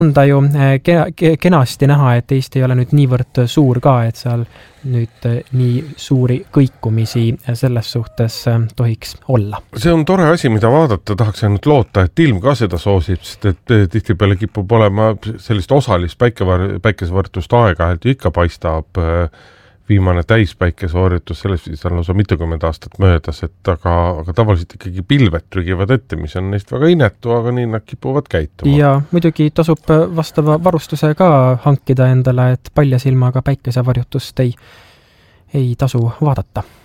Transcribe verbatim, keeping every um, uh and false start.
on ta ju kenasti näha, et Eesti ei ole nüüd niivõrd suur ka, et seal nüüd nii suuri kõikumisi selles suhtes tohiks olla. See on tore asi, mida vaadata, tahaks ainult loota, et ilm ka seda soosib, sest et tihtipeale kipub olema sellist osalist päikesevarjutust aeg-ajalt ju ikka paistab viimane täispäikesevarjutus, selles viis on lausa mitukümmend aastat möödas, et aga, aga tavaliselt ikkagi pilved trügivad ette, mis on neist väga inetu, aga nii nad kipuvad käituma. Ja muidugi tasub vastava varustuse ka hankida endale, et palja silmaga päikesevarjutust ei, ei tasu vaadata.